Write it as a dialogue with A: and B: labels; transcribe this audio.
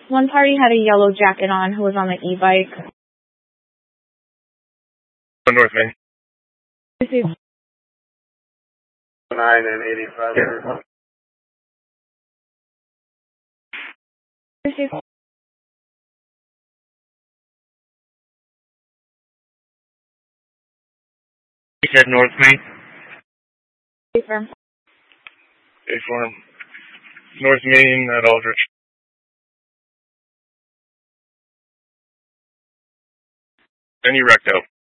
A: One party had a yellow jacket on who was on the e-bike.
B: North Main.
A: Received.
C: 9 and 85.
B: Yeah.
A: Received.
B: You said North Main?
A: Firm.
B: A-Form. North Main at Aldrich. Any recto.